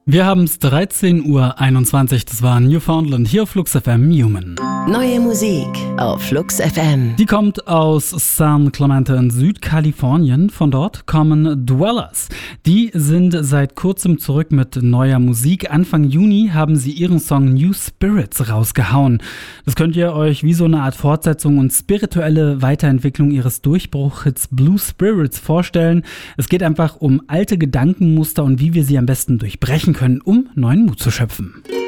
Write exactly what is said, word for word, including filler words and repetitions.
Wir haben es dreizehn Uhr einundzwanzig, das war Newfoundland hier auf Flux F M Human. Neue Musik auf Flux F M. Die kommt aus San Clemente in Südkalifornien. Von dort kommen Dwellers. Die sind seit kurzem zurück mit neuer Musik. Anfang Juni haben sie ihren Song New Spirits rausgehauen. Das könnt ihr euch wie so eine Art Fortsetzung und spirituelle Weiterentwicklung ihres Durchbruchhits Blue Spirits vorstellen. Es geht einfach um alte Gedankenmuster und wie wir sie am besten durchbrechen können, um neuen Mut zu schöpfen.